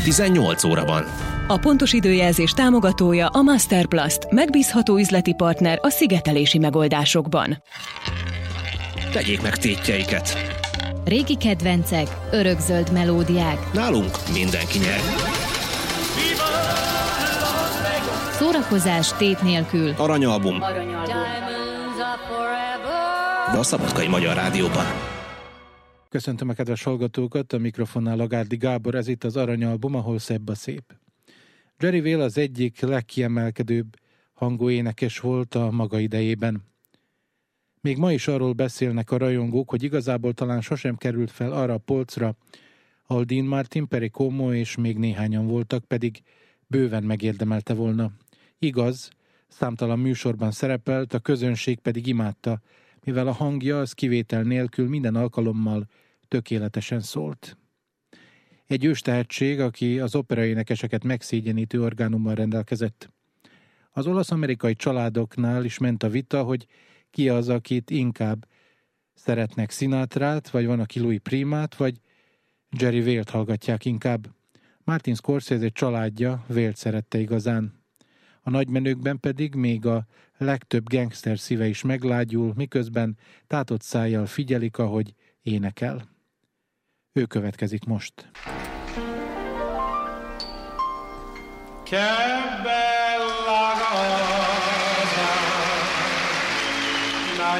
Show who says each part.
Speaker 1: 18 óra van.
Speaker 2: A pontos időjelzés támogatója a Masterplast, megbízható üzleti partner a szigetelési megoldásokban.
Speaker 1: Tegyék meg tétjeiket.
Speaker 3: Régi kedvencek, örökzöld melódiák.
Speaker 1: Nálunk mindenki nyer.
Speaker 3: Szórakozás tét nélkül.
Speaker 1: Aranyalbum. De a Szabadkai Magyar Rádióban.
Speaker 4: Köszöntöm a kedves hallgatókat, a mikrofonnál Lagárdi Gábor, ez itt az Aranyalbum, ahol szebb a szép. Jerry Vale az egyik legkiemelkedőbb hangú énekes volt a maga idejében. Még ma is arról beszélnek a rajongók, hogy igazából talán sosem került fel arra a polcra, ahol Dean Martin, Perry Como és még néhányan voltak, pedig bőven megérdemelte volna. Igaz, számtalan műsorban szerepelt, a közönség pedig imádta, mivel a hangja az kivétel nélkül minden alkalommal tökéletesen szólt. Egy őstehetség, aki az operaénekeseket megszégyenítő orgánummal rendelkezett. Az olasz-amerikai családoknál is ment a vita, hogy ki az, akit inkább szeretnek, Sinatrát, vagy van, aki Louis Primát, vagy Jerry Vale-t hallgatják inkább. Martin Scorsese családja Vale-t szerette igazán. A nagymenőkben pedig még a legtöbb gangster szíve is meglágyul, miközben tátott szájjal figyelik, ahogy énekel. Ő következik most.
Speaker 5: Come back.